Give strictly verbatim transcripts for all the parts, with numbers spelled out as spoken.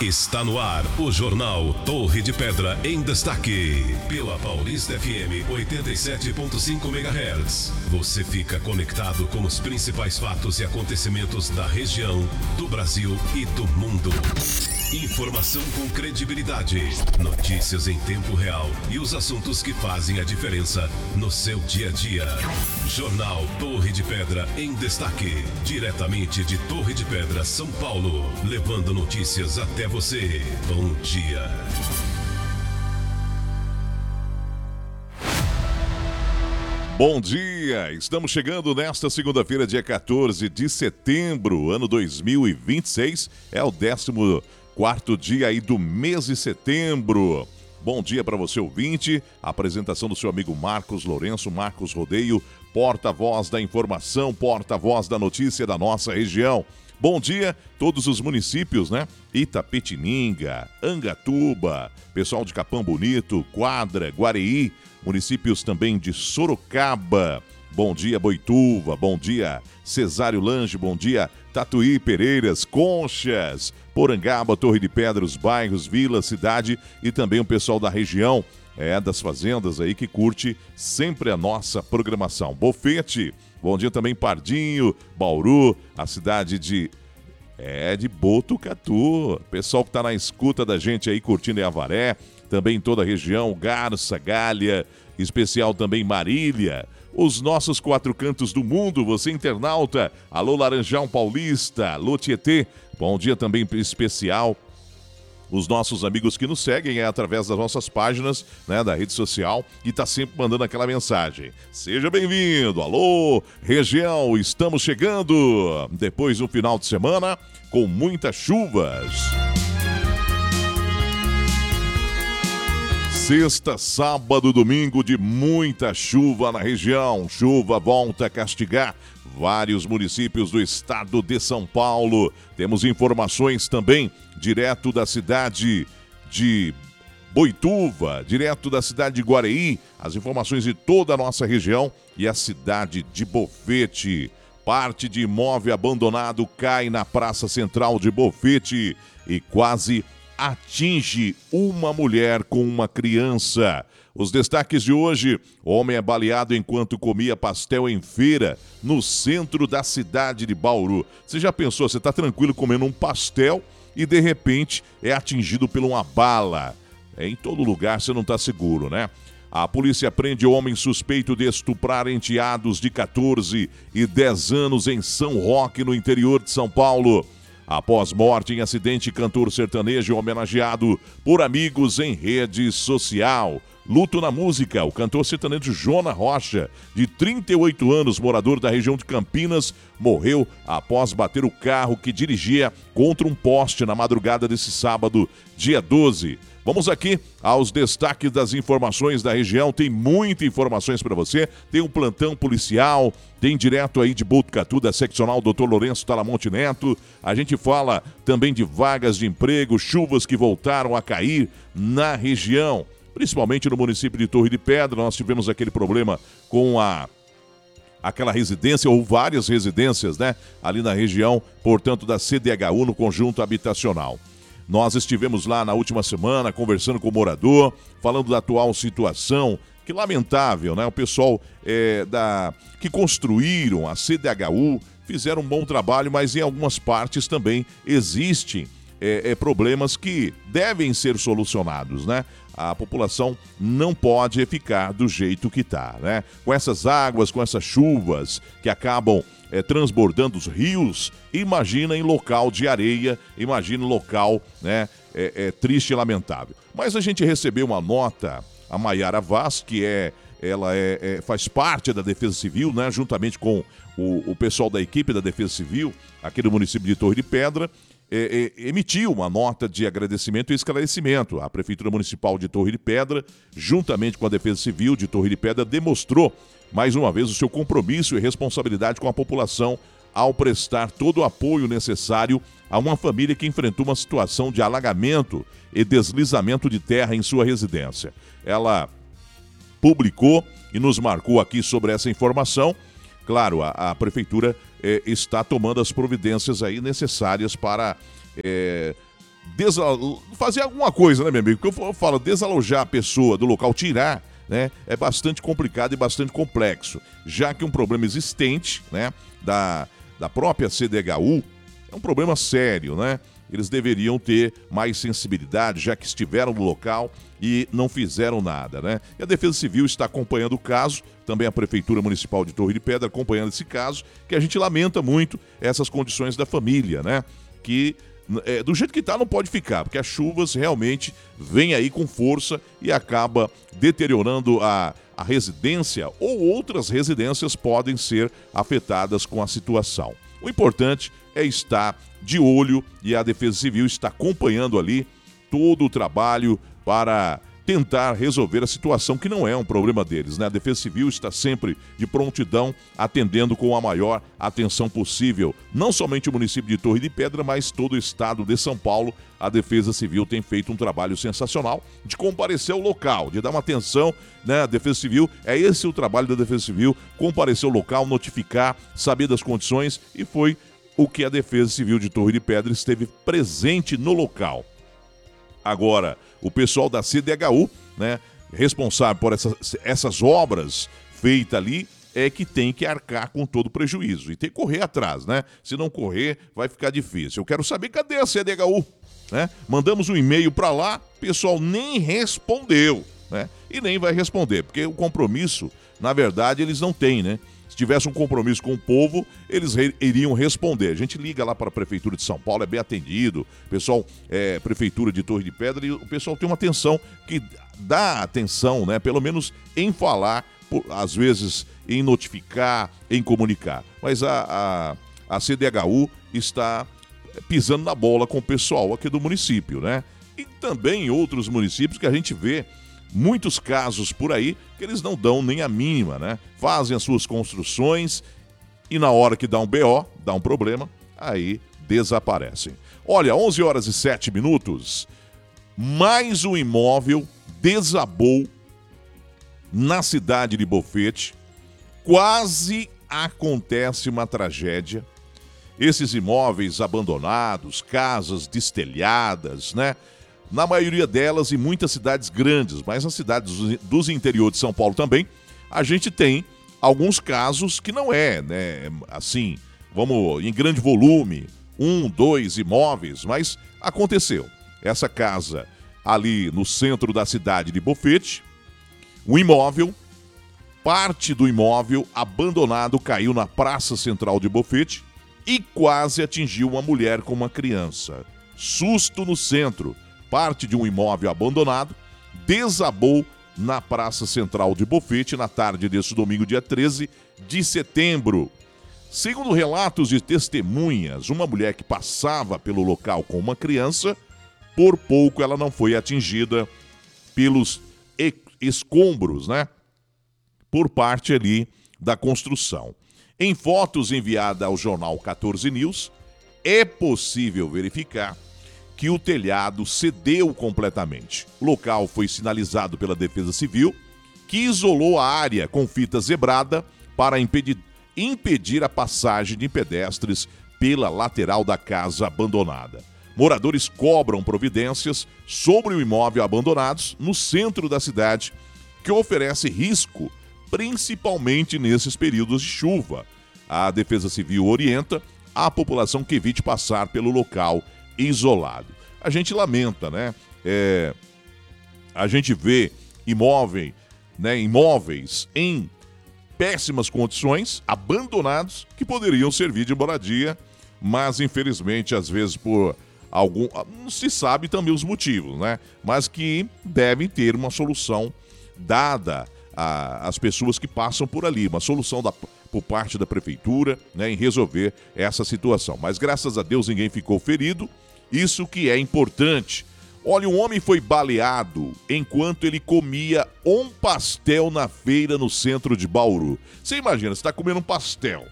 Está no ar o Jornal Torre de Pedra em Destaque. Pela Paulista F M oitenta e sete ponto cinco megahertz. Você fica conectado com os principais fatos e acontecimentos da região, do Brasil e do mundo. Informação com credibilidade, notícias em tempo real e os assuntos que fazem a diferença no seu dia a dia. Jornal Torre de Pedra em Destaque, diretamente de Torre de Pedra, São Paulo, levando notícias até você. Bom dia. Bom dia, estamos chegando nesta segunda-feira, dia quatorze de setembro, ano dois mil e vinte e seis, é o décimo quarto dia aí do mês de setembro. Bom dia para você, ouvinte. A apresentação do seu amigo Marcos Lourenço, Marcos Rodeio, porta-voz da informação, porta-voz da notícia da nossa região. Bom dia, todos os municípios, né? Itapetininga, Angatuba, pessoal de Capão Bonito, Quadra, Guareí, municípios também de Sorocaba. Bom dia, Boituva, bom dia, Cesário Lange, bom dia, Tatuí, Pereiras, Conchas, Porangaba, Torre de Pedra, os bairros, vila, cidade e também o pessoal da região, é, das fazendas aí que curte sempre a nossa programação. Bofete, bom dia também, Pardinho, Bauru, a cidade de... É, de Botucatu, pessoal que tá na escuta da gente aí, curtindo em Avaré, também em toda a região, Garça, Galha, especial também Marília, os nossos quatro cantos do mundo, você internauta, alô Laranjal Paulista, alô Tietê, bom dia também especial, os nossos amigos que nos seguem é através das nossas páginas, né, da rede social e tá sempre mandando aquela mensagem. Seja bem-vindo, alô, região, estamos chegando depois de um final de semana com muitas chuvas. Sexta, sábado, domingo de muita chuva na região. Chuva volta a castigar vários municípios do estado de São Paulo. Temos informações também direto da cidade de Boituva, direto da cidade de Guareí, as informações de toda a nossa região e a cidade de Bofete. Parte de imóvel abandonado cai na praça central de Bofete e quase atinge uma mulher com uma criança. Os destaques de hoje: homem é baleado enquanto comia pastel em feira no centro da cidade de Bauru. Você já pensou, você está tranquilo comendo um pastel e de repente é atingido por uma bala? É, em todo lugar você não está seguro, né? A polícia prende o homem suspeito de estuprar enteados de quatorze e dez anos em São Roque, no interior de São Paulo. Após morte em acidente, cantor sertanejo homenageado por amigos em rede social. Luto na música, o cantor sertanejo Jona Rocha, de trinta e oito anos, morador da região de Campinas, morreu após bater o carro que dirigia contra um poste na madrugada desse sábado, dia doze. Vamos aqui aos destaques das informações da região. Tem muitas informações para você. Tem um plantão policial, tem direto aí de Botucatu, da seccional doutor Lourenço Talamonte Neto. A gente fala também de vagas de emprego, chuvas que voltaram a cair na região, principalmente no município de Torre de Pedra. Nós tivemos aquele problema com a aquela residência, ou várias residências, né, ali na região, portanto, da C D H U, no conjunto habitacional. Nós estivemos lá na última semana conversando com o morador, falando da atual situação, que lamentável, né? O pessoal é, da, que construíram a C D H U fizeram um bom trabalho, mas em algumas partes também existem é, é, problemas que devem ser solucionados, né? A população não pode ficar do jeito que está, né? Com essas águas, com essas chuvas que acabam é, transbordando os rios, imagina em local de areia, imagina em local, né, é, é, triste e lamentável. Mas a gente recebeu uma nota, a Maiara Vaz, que é, ela é, é, faz parte da Defesa Civil, né, juntamente com o, o pessoal da equipe da Defesa Civil, aqui do município de Torre de Pedra, É, é, emitiu uma nota de agradecimento e esclarecimento. A Prefeitura Municipal de Torre de Pedra, juntamente com a Defesa Civil de Torre de Pedra, demonstrou mais uma vez o seu compromisso e responsabilidade com a população ao prestar todo o apoio necessário a uma família que enfrentou uma situação de alagamento e deslizamento de terra em sua residência. Ela publicou e nos marcou aqui sobre essa informação. Claro, a, a Prefeitura é, está tomando as providências aí necessárias para é, desalo... fazer alguma coisa, né, meu amigo? Porque eu falo, desalojar a pessoa do local, tirar, né, é bastante complicado e bastante complexo, já que um problema existente, né, da, da própria C D H U é um problema sério, né? Eles deveriam ter mais sensibilidade, já que estiveram no local e não fizeram nada, né? E a Defesa Civil está acompanhando o caso, também a Prefeitura Municipal de Torre de Pedra acompanhando esse caso, que a gente lamenta muito essas condições da família, né? Que é, do jeito que está não pode ficar, porque as chuvas realmente vêm aí com força e acaba deteriorando a, a residência, ou outras residências podem ser afetadas com a situação. O importante é estar de olho e a Defesa Civil está acompanhando ali todo o trabalho para tentar resolver a situação, que não é um problema deles, né? A Defesa Civil está sempre de prontidão, atendendo com a maior atenção possível. Não somente o município de Torre de Pedra, mas todo o estado de São Paulo. A Defesa Civil tem feito um trabalho sensacional de comparecer ao local, de dar uma atenção, né? A Defesa Civil, é esse o trabalho da Defesa Civil, comparecer ao local, notificar, saber das condições, e foi o que a Defesa Civil de Torre de Pedra esteve presente no local. Agora, o pessoal da C D H U, né, responsável por essas, essas obras feitas ali, é que tem que arcar com todo o prejuízo. E tem que correr atrás, né? Se não correr, vai ficar difícil. Eu quero saber, cadê a C D H U? Né? Mandamos um e-mail para lá, o pessoal nem respondeu, né? E nem vai responder, porque o compromisso, na verdade, eles não têm, né? Se tivesse um compromisso com o povo, eles re- iriam responder. A gente liga lá para a Prefeitura de São Paulo, é bem atendido. O pessoal, é, Prefeitura de Torre de Pedra, e o pessoal tem uma atenção que dá atenção, né? Pelo menos em falar, por, às vezes em notificar, em comunicar. Mas a, a, a C D H U está pisando na bola com o pessoal aqui do município, né? E também em outros municípios que a gente vê muitos casos por aí que eles não dão nem a mínima, né? Fazem as suas construções e na hora que dá um B O, dá um problema, aí desaparecem. Olha, onze horas e sete minutos, mais um imóvel desabou na cidade de Bofete. Quase acontece uma tragédia. Esses imóveis abandonados, casas destelhadas, né? Na maioria delas, em muitas cidades grandes, mas nas cidades dos interior de São Paulo também, a gente tem alguns casos que não é, né, assim, vamos, em grande volume, um, dois imóveis, mas aconteceu. Essa casa ali no centro da cidade de Bofete, um imóvel, parte do imóvel abandonado caiu na praça central de Bofete e quase atingiu uma mulher com uma criança. Susto no centro. Parte de um imóvel abandonado desabou na praça central de Bofete na tarde deste domingo, dia treze de setembro. Segundo relatos de testemunhas, uma mulher que passava pelo local com uma criança, por pouco ela não foi atingida pelos escombros, né? Por parte ali da construção. Em fotos enviadas ao jornal quatorze News, é possível verificar que o telhado cedeu completamente. O local foi sinalizado pela Defesa Civil, que isolou a área com fita zebrada para impedir, impedir a passagem de pedestres pela lateral da casa abandonada. Moradores cobram providências sobre o imóvel abandonados no centro da cidade, que oferece risco, principalmente nesses períodos de chuva. A Defesa Civil orienta a população que evite passar pelo local isolado. A gente lamenta, né? É, a gente vê imóvel, né, imóveis em péssimas condições, abandonados, que poderiam servir de moradia, mas infelizmente, às vezes por algum... não se sabe também os motivos, né? Mas que devem ter uma solução dada às pessoas que passam por ali, uma solução da, por parte da prefeitura, né, em resolver essa situação. Mas graças a Deus ninguém ficou ferido, isso que é importante. Olha, um homem foi baleado enquanto ele comia um pastel na feira no centro de Bauru. Você imagina, você está comendo um pastel,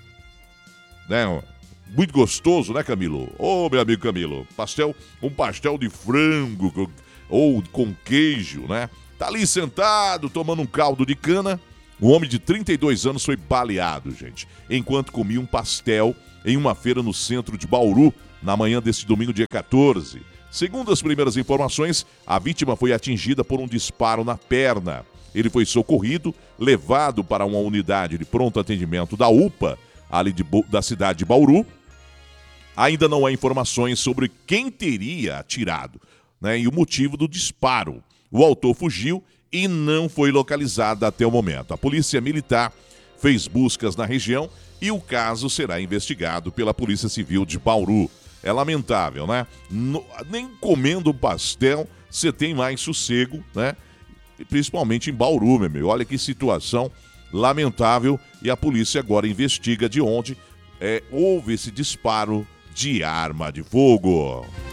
né? Muito gostoso, né, Camilo? Ô, oh, meu amigo Camilo, pastel, um pastel de frango ou com queijo, né? Tá ali sentado, tomando um caldo de cana. Um homem de trinta e dois anos foi baleado, gente, enquanto comia um pastel em uma feira no centro de Bauru, na manhã deste domingo, dia quatorze. Segundo as primeiras informações, a vítima foi atingida por um disparo na perna. Ele foi socorrido, levado para uma unidade de pronto atendimento da U P A, ali de, da cidade de Bauru. Ainda não há informações sobre quem teria atirado, né, e o motivo do disparo. O autor fugiu e não foi localizado até o momento. A Polícia Militar fez buscas na região e o caso será investigado pela Polícia Civil de Bauru. É lamentável, né? No, nem comendo pastel você tem mais sossego, né? Principalmente em Bauru, meu amigo. Olha que situação lamentável. E a polícia agora investiga de onde é, houve esse disparo de arma de fogo.